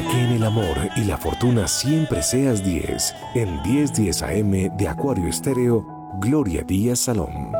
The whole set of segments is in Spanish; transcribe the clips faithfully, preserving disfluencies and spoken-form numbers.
Para que en el amor y la fortuna siempre seas diez. En diez diez A M de Acuario Estéreo, Gloria Díaz Salón.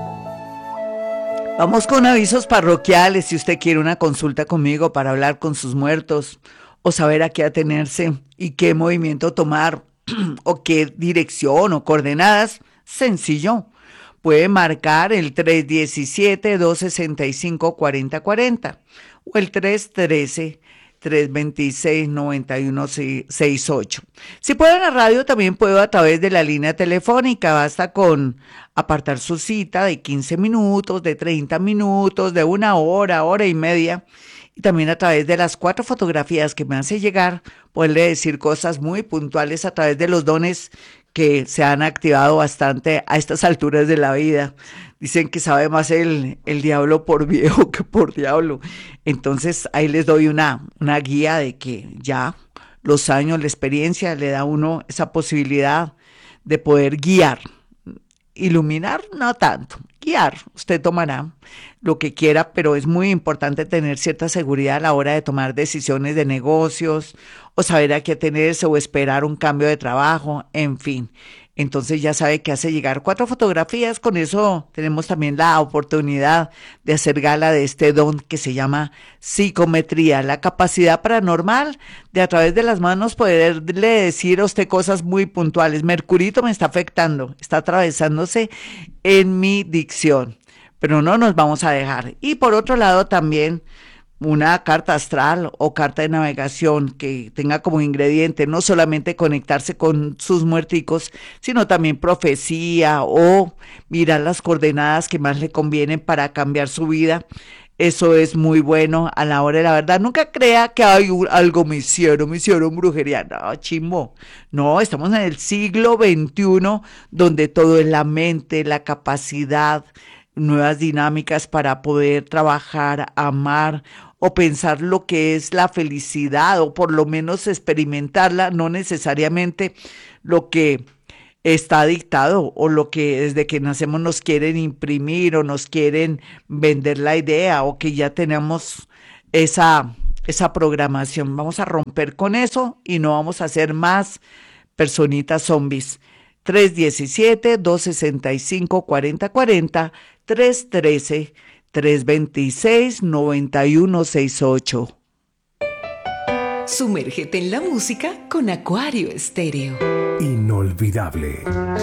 Vamos con avisos parroquiales. Si usted quiere una consulta conmigo para hablar con sus muertos o saber a qué atenerse y qué movimiento tomar o qué dirección o coordenadas, sencillo. Puede marcar el tres uno siete, dos seis cinco, cuatro cero cuatro cero o el tres uno tres, tres dos seis, nueve uno seis ocho. Si puede en la radio, también puedo a través de la línea telefónica. Basta con apartar su cita de quince minutos, de treinta minutos, de una hora, hora y media. Y también a través de las cuatro fotografías que me hace llegar, poderle decir cosas muy puntuales a través de los dones que se han activado bastante a estas alturas de la vida. Dicen que sabe más el, el diablo por viejo que por diablo. Entonces ahí les doy una, una guía de que ya los años, la experiencia le da a uno esa posibilidad de poder guiar. Iluminar, no tanto. Guiar, usted tomará lo que quiera, pero es muy importante tener cierta seguridad a la hora de tomar decisiones de negocios o saber a qué atenerse o esperar un cambio de trabajo, en fin. Entonces ya sabe que hace llegar cuatro fotografías. Con eso tenemos también la oportunidad de hacer gala de este don que se llama psicometría, la capacidad paranormal de a través de las manos poderle decir a usted cosas muy puntuales. Mercurito me está afectando, está atravesándose en mi dicción, pero no nos vamos a dejar. Y por otro lado también una carta astral o carta de navegación que tenga como ingrediente no solamente conectarse con sus muerticos, sino también profecía o mirar las coordenadas que más le convienen para cambiar su vida. Eso es muy bueno a la hora de la verdad. Nunca crea que hay un, algo me hicieron, me hicieron brujería. No, chimbo. No, estamos en el siglo veintiuno, donde todo es la mente, la capacidad, nuevas dinámicas para poder trabajar, amar o pensar lo que es la felicidad o por lo menos experimentarla, no necesariamente lo que está dictado o lo que desde que nacemos nos quieren imprimir o nos quieren vender la idea o que ya tenemos esa, esa programación. Vamos a romper con eso y no vamos a hacer más personitas zombies. tres uno siete, dos seis cinco, cuatro cero cuatro cero, tres uno tres, tres dos seis, nueve uno seis ocho. Sumérgete en la música con Acuario Estéreo. Inolvidable.